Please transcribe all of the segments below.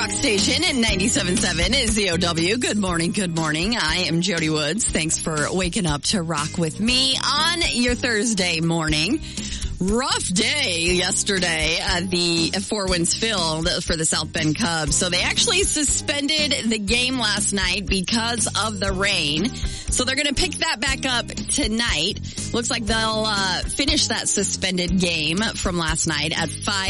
Rock Station at 97.7 is ZOW. Good morning, good morning. I am Jody Woods. Thanks for waking up to rock with me on your Thursday morning. Rough day yesterday at the Four Winds Field for the South Bend Cubs. So they actually suspended the game last night because of the rain. So they're going to pick that back up tonight. Looks like they'll finish that suspended game from last night at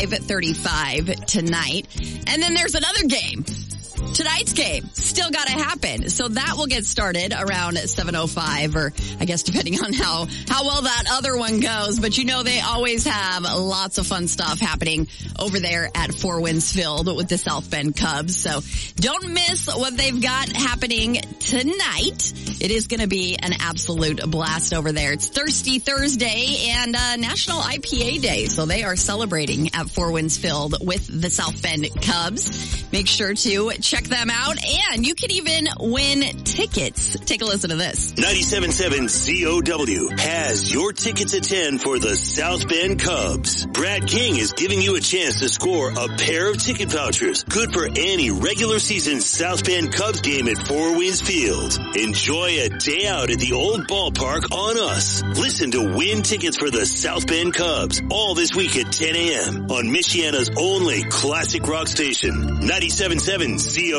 5:35 tonight. And then there's another game. Tonight's game still got to happen. So that will get started around 7:05, or I guess depending on how well that other one goes. But you know they always have lots of fun stuff happening over there at Four Winds Field with the South Bend Cubs. So don't miss what they've got happening tonight. It is going to be an absolute blast over there. It's Thirsty Thursday and National IPA Day. So they are celebrating at Four Winds Field with the South Bend Cubs. Make sure to check them out, and you can even win tickets. Take a listen to this. 97.7 ZOW has your tickets at 10 for the South Bend Cubs. Brad King is giving you a chance to score a pair of ticket vouchers, good for any regular season South Bend Cubs game at Four Winds Field. Enjoy a day out at the old ballpark on us. Listen to win tickets for the South Bend Cubs all this week at 10 a.m. on Michiana's only classic rock station, 97.7 ZOW.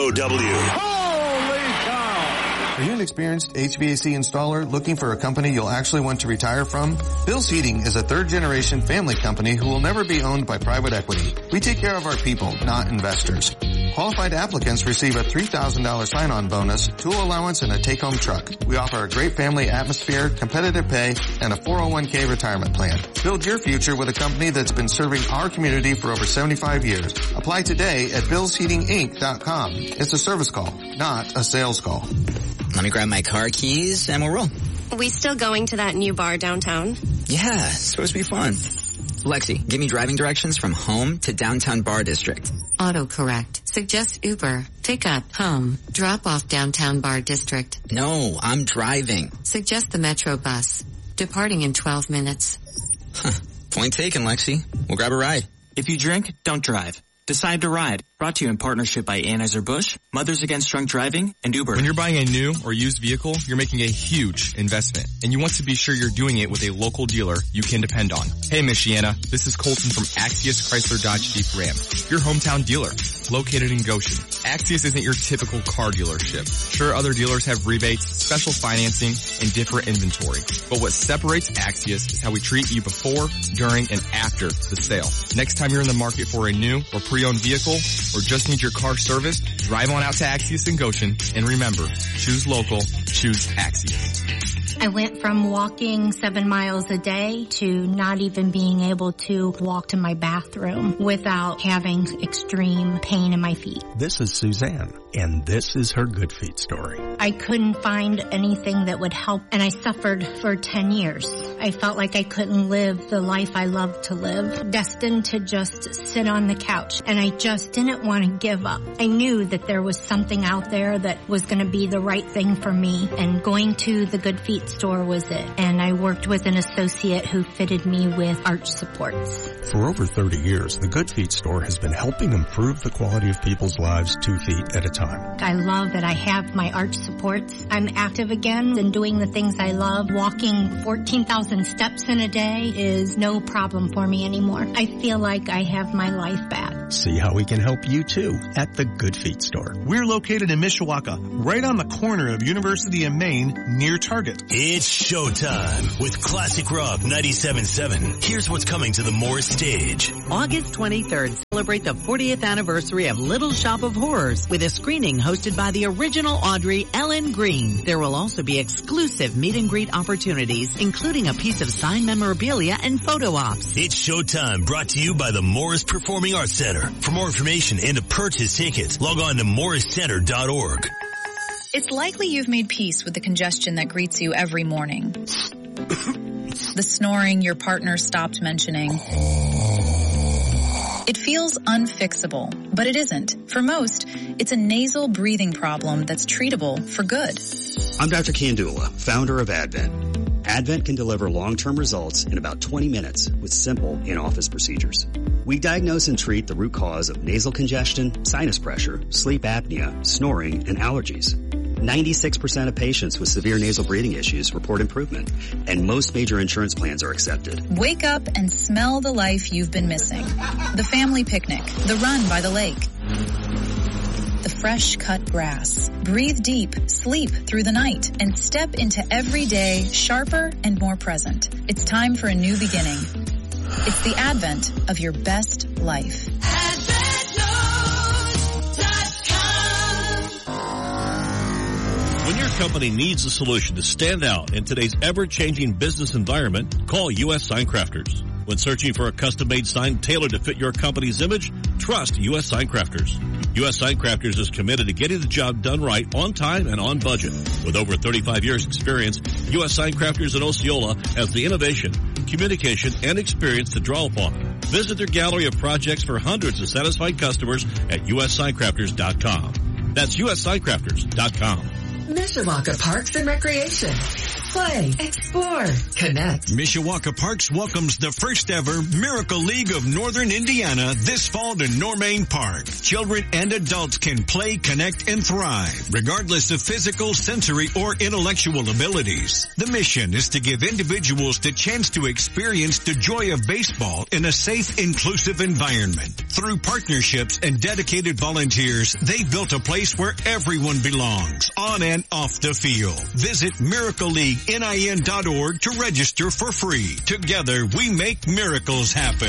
Holy cow! Are you an experienced HVAC installer looking for a company you'll actually want to retire from? Bill's Heating is a third-generation family company who will never be owned by private equity. We take care of our people, not investors. Qualified applicants receive a $3,000 sign-on bonus, tool allowance, and a take-home truck. We offer a great family atmosphere, competitive pay, and a 401k retirement plan. Build your future with a company that's been serving our community for over 75 years. Apply today at billsheatinginc.com. It's a service call, not a sales call. Let me grab my car keys and we'll roll. We still going to that new bar downtown? Yeah, it's supposed to be fun. Lexi, give me driving directions from home to downtown bar district. Autocorrect. Suggest Uber. Pick up, home. Drop off downtown bar district. No, I'm driving. Suggest the Metro bus. Departing in 12 minutes. Point taken, Lexi. We'll grab a ride. If you drink, don't drive. Decide to ride. Brought to you in partnership by Anheuser-Busch, Mothers Against Drunk Driving, and Uber. When you're buying a new or used vehicle, you're making a huge investment, and you want to be sure you're doing it with a local dealer you can depend on. Hey, Michiana, this is Colton from Axius Chrysler Dodge Jeep Ram, your hometown dealer, located in Goshen. Axius isn't your typical car dealership. Sure, other dealers have rebates, special financing, and different inventory, but what separates Axius is how we treat you before, during, and after the sale. Next time you're in the market for a new or pre-owned vehicle, or just need your car serviced, drive on out to Axius in Goshen, and remember, choose local, choose Axius. I went from walking 7 miles a day to not even being able to walk to my bathroom without having extreme pain in my feet. This is Suzanne, and this is her Good Feet story. I couldn't find anything that would help, and I suffered for 10 years. I felt like I couldn't live the life I loved to live, destined to just sit on the couch, and I just didn't want to give up. I knew that there was something out there that was going to be the right thing for me, and going to the Good Feet store was it. And I worked with an associate who fitted me with arch supports. For over 30 years, the Good Feet store has been helping improve the quality of people's lives 2 feet at a time. I love that I have my arch supports. I'm active again and doing the things I love. Walking 14,000 steps in a day is no problem for me anymore. I feel like I have my life back. See how we can help you too at the Good Feet store. We're located in Mishawaka, right on the corner of University and Main, near Target. It's showtime with Classic Rock 97.7. Here's what's coming to the Morris stage. August 23rd, celebrate the 40th anniversary of Little Shop of Horrors with a screening hosted by the original Audrey, Ellen Green. There will also be exclusive meet and greet opportunities, including a piece of signed memorabilia and photo ops. It's showtime, brought to you by the Morris Performing Arts Center. For more information and to purchase tickets, log on to morriscenter.org. It's likely you've made peace with the congestion that greets you every morning. The snoring your partner stopped mentioning. It feels unfixable, but it isn't. For most, it's a nasal breathing problem that's treatable for good. I'm Dr. Kandula, founder of Advent. Advent can deliver long-term results in about 20 minutes with simple in-office procedures. We diagnose and treat the root cause of nasal congestion, sinus pressure, sleep apnea, snoring, and allergies. 96% of patients with severe nasal breathing issues report improvement, and most major insurance plans are accepted. Wake up and smell the life you've been missing. The family picnic, the run by the lake, the fresh cut grass. Breathe deep, sleep through the night, and step into every day sharper and more present. It's time for a new beginning. It's the advent of your best life. When your company needs a solution to stand out in today's ever-changing business environment, call U.S. Sign Crafters. When searching for a custom-made sign tailored to fit your company's image, trust U.S. Sign Crafters. U.S. Sign Crafters is committed to getting the job done right, on time, and on budget. With over 35 years experience, U.S. Sign Crafters in Osceola has the innovation, communication, and experience to draw upon. Visit their gallery of projects for hundreds of satisfied customers at USSignCrafters.com. That's USSignCrafters.com. Mishawaka Parks and Recreation. Play, explore, connect. Mishawaka Parks welcomes the first ever Miracle League of Northern Indiana this fall to Normain Park. Children and adults can play, connect, and thrive, regardless of physical, sensory, or intellectual abilities. The mission is to give individuals the chance to experience the joy of baseball in a safe, inclusive environment. Through partnerships and dedicated volunteers, they've built a place where everyone belongs, on and off the field. Visit MiracleLeagueNIN.org to register for free. Together, we make miracles happen.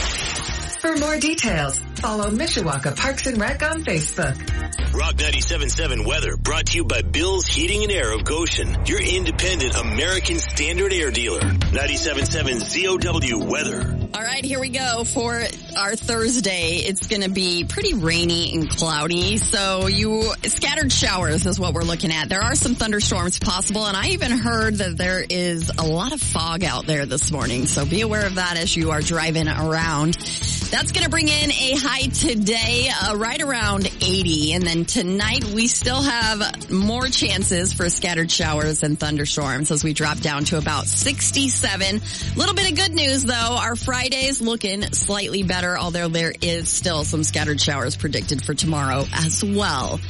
For more details, follow Mishawaka Parks and Rec on Facebook. Rock 97.7 weather brought to you by Bill's Heating and Air of Goshen, your independent American Standard Air dealer. 97.7 ZOW weather. All right, here we go for our Thursday. It's going to be pretty rainy and cloudy, so scattered showers is what we're looking at. There are some thunderstorms possible, and I even heard that there is a lot of fog out there this morning, so be aware of that as you are driving around. That's going to bring in a high today, right around 80. And then tonight we still have more chances for scattered showers and thunderstorms as we drop down to about 67. A little bit of good news though. Our Friday's looking slightly better, although there is still some scattered showers predicted for tomorrow as well.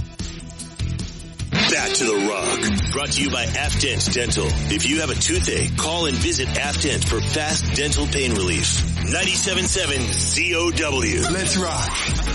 Back to the Rock. Brought to you by Afdent Dental. If you have a toothache, call and visit Afdent for fast dental pain relief. 97.7 ZOW. Let's rock.